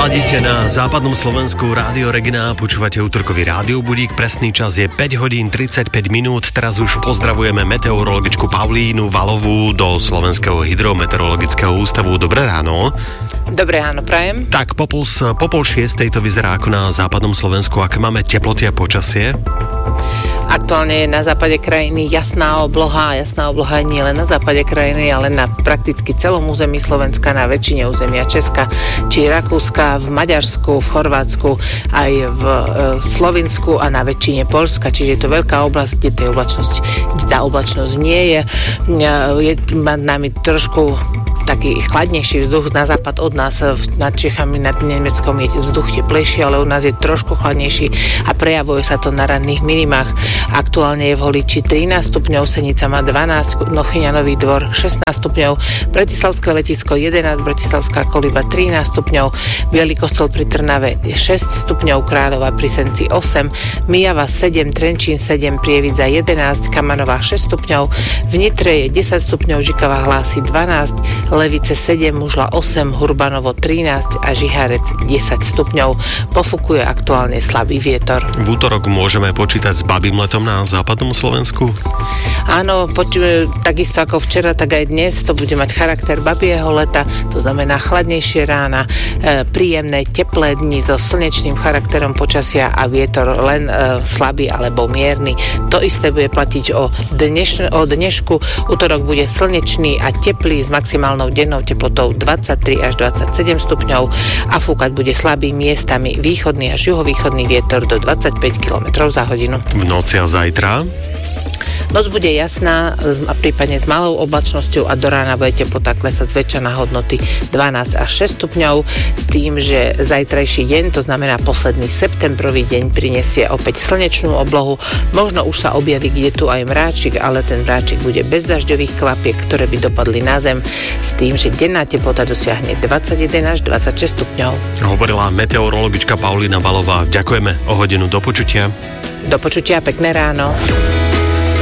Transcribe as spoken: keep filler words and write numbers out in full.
Ladíte na západnom Slovensku Rádio Regina, počúvate útorkový rádiobudík, presný čas je päť hodín tridsaťpäť minút, teraz už pozdravujeme meteorologičku Paulínu Valovú do Slovenského hydrometeorologického ústavu. Dobré ráno. Dobré ráno, prajem. Tak po pol, po pol šiestej to vyzerá ako na západnom Slovensku, aké máme teploty a počasie? Aktuálne je na západe krajiny jasná obloha, jasná obloha nie len na západe krajiny, ale na prakticky celom území Slovenska, na väčšine územia Česka, či Rakúska, v Maďarsku, v Chorvátsku, aj v e, Slovinsku a na väčšine Poľska, čiže je to veľká oblasť, kde, tej oblačnosť, kde tá oblačnosť nie je. Je nami trošku taký chladnejší vzduch na západ od nás, nad Čechami, nad Nemeckom je vzduch teplejší, ale u nás je trošku chladnejší a prejavuje sa to na ranných minimách. Aktuálne je v Holiči trinásť stupňov, Senica má dvanásť, Nochyňa Nový Dvor šestnásť stupňov, Bratislavské letisko jedenásť, Bratislavská Koliba trinásť stupňov, Bielý Kostol pri Trnave šesť stupňov, Kráľova pri Senci osem, Myjava sedem, Trenčín sedem, Prievidza jedenásť, Kamanová šesť stupňov, v Nitre je desať stupňov, Žikava hlási dvanásť, Levice sedem, Mužla osem, Hurbanovo trinásť a Žihárec desať stupňov. Pofukuje aktuálne slabý vietor. V útorok môžeme počítať s babým letom na západnom Slovensku? Áno, počujeme, takisto ako včera, tak aj dnes to bude mať charakter babieho leta, to znamená chladnejšie rána, e, príjemné teplé dni so slnečným charakterom počasia a vietor len e, slabý alebo mierny. To isté bude platiť o, dneš, o dnešku. Útorok bude slnečný a teplý s maximálnou dennou teplotou dvadsaťtri až dvadsaťsedem stupňov a fúkať bude slabý, miestami východný až juhovýchodný vietor do dvadsaťpäť kilometrov za hodinu. V noci a zajtra? Noc bude jasná a prípadne s malou oblačnosťou a do rána bude teplota klesať zväčša na hodnoty dvanásť až šesť stupňov s tým, že zajtrajší deň, to znamená posledný septembrový deň, prinesie opäť slnečnú oblohu. Možno už sa objaví kde tu aj mráčik, ale ten mráčik bude bez dažďových kvapiek, ktoré by dopadli na zem, s tým, že denná teplota dosiahne dvadsaťjeden až dvadsaťšesť stupňov. Hovorila meteorologička Paulína Valová. Ďakujeme, o hodinu do počutia. Do počutia, pekné ráno.